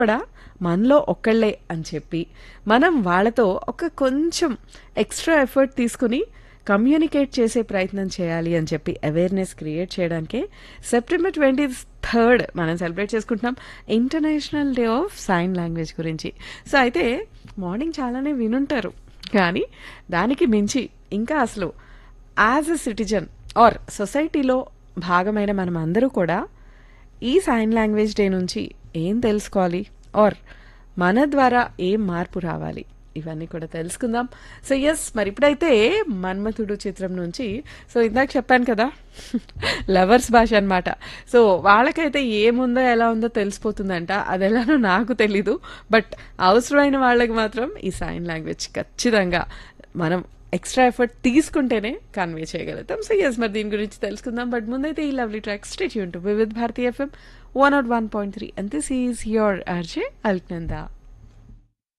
కూడా మనలో ఒక్కళ్ళే అని చెప్పి మనం వాళ్ళతో ఒక కొంచెం ఎక్స్ట్రా ఎఫర్ట్ తీసుకుని కమ్యూనికేట్ చేసే ప్రయత్నం చేయాలి అని చెప్పి అవేర్నెస్ క్రియేట్ చేయడానికే సెప్టెంబర్ 23 మనం సెలబ్రేట్ చేసుకుంటున్నాం international day of sign language గురించి. సో అయితే మార్నింగ్ చాలానే వినుంటారు, కానీ దానికి మించి ఇంకా అసలు యాజ్ ఎ సిటిజన్ ఆర్ సొసైటీలో భాగమైన మనం అందరూ కూడా ఈ సైన్ లాంగ్వేజ్ డే నుంచి ఏం తెలుసుకోవాలి ఆర్ మన ద్వారా ఏం మార్పు రావాలి, ఇవన్నీ కూడా తెలుసుకుందాం. సో ఎస్, మరి ఇప్పుడైతే మన్మథుడు చిత్రం నుంచి, సో ఇందాక చెప్పాను కదా లవర్స్ భాష అనమాట. సో వాళ్ళకైతే ఏముందో ఎలా ఉందో తెలిసిపోతుందంట, అది ఎలానో నాకు తెలీదు, బట్ అవసరమైన వాళ్ళకి మాత్రం ఈ సైన్ లాంగ్వేజ్ ఖచ్చితంగా మనం ఎక్స్ట్రా ఎఫర్ట్ తీసుకుంటేనే కన్వే చేయగలుగుతాం. సో ఎస్, మరి దీని గురించి తెలుసుకుందాం. బట్ ముందైతే ఈ lovely track stay tune to Vividh Bharati FM 101.3 and this is your RJ Alaknanda.